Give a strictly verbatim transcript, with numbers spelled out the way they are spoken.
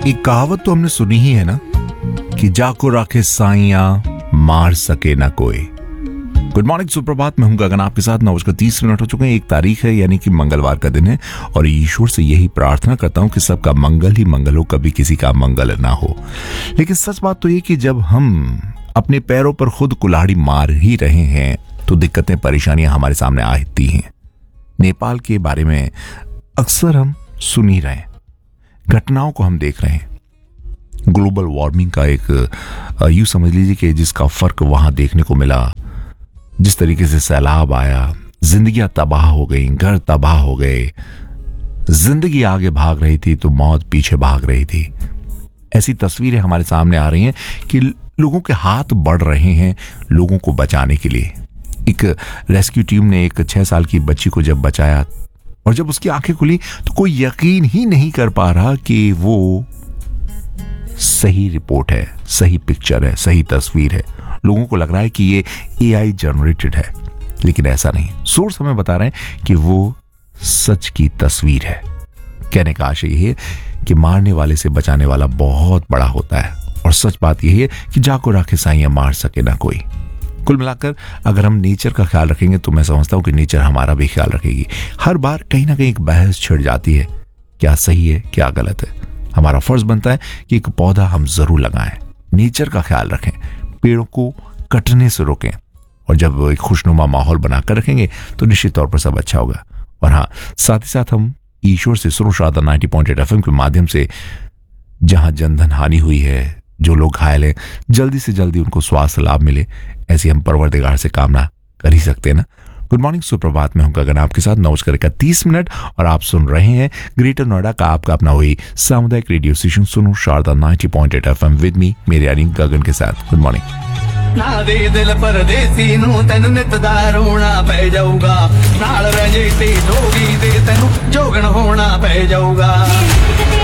एक कहावत तो हमने सुनी ही है ना कि जाको राखे साइयां मार सके ना कोई। गुड मॉर्निंग, सुप्रभात। मैं हूं गगन, आपके साथ नौ बजकर तीस मिनट हो चुके हैं। एक तारीख है यानी कि मंगलवार का दिन है और ईश्वर से यही प्रार्थना करता हूं कि सबका मंगल ही मंगल हो, कभी किसी का मंगल ना हो। लेकिन सच बात तो ये कि जब हम अपने पैरों पर खुद कुल्हाड़ी मार ही रहे हैं तो दिक्कतें परेशानियां हमारे सामने आती हैं। नेपाल के बारे में अक्सर हम सुन ही रहे हैं, घटनाओं को हम देख रहे हैं। ग्लोबल वार्मिंग का एक यूं समझ लीजिए कि जिसका फर्क वहां देखने को मिला, जिस तरीके से सैलाब आया, जिंदगियां तबाह हो गई, घर तबाह हो गए, जिंदगी आगे भाग रही थी तो मौत पीछे भाग रही थी। ऐसी तस्वीरें हमारे सामने आ रही हैं कि लोगों के हाथ बढ़ रहे हैं लोगों को बचाने के लिए। एक रेस्क्यू टीम ने एक छह साल की बच्ची को जब बचाया और जब उसकी आंखें खुली तो कोई यकीन ही नहीं कर पा रहा कि वो सही रिपोर्ट है, सही पिक्चर है, सही तस्वीर है। लोगों को लग रहा है कि ये एआई जनरेटेड है, लेकिन ऐसा नहीं। सोर्स हमें बता रहे हैं कि वो सच की तस्वीर है। कहने का आशय यही है कि मारने वाले से बचाने वाला बहुत बड़ा होता है और सच बात यही है कि जाको राखे साइयां मार सके ना कोई। कुल मिलाकर अगर हम नेचर का ख्याल रखेंगे तो मैं समझता हूं कि नेचर हमारा भी ख्याल रखेगी। हर बार कहीं ना कहीं एक बहस छिड़ जाती है, क्या सही है क्या गलत है। हमारा फर्ज बनता है कि एक पौधा हम जरूर लगाएं, नेचर का ख्याल रखें, पेड़ों को कटने से रोकें और जब एक खुशनुमा माहौल बनाकर रखेंगे तो निश्चित तौर पर सब अच्छा होगा। और हाँ, साथ ही साथ हम ईश्वर से सुनो Sharda ninety point eight FM के माध्यम से जहां जनधन हानि हुई है, जो लोग घायल हैं, जल्दी से जल्दी उनको स्वास्थ्य लाभ मिले, ऐसी हम परवरदिगार से कामना कर ही सकते हैं ना। गुड मॉर्निंग, सुप्रभात। मैं हूं गगन, आपके साथ नौ बजकर इकतीस मिनट और आप सुन रहे हैं ग्रेटर नोएडा का आपका अपना हुई सामुदायिक रेडियो स्टेशन सुनो Sharda ninety point eight FM with me, मेरे यानी गगन के साथ। Good morning. ना दे दिल परदेसी नू तेन नित दा रोना पै जाऊगा, नाल रह जे ते जोगी दे तेनू जोगन होना पै जाऊगा।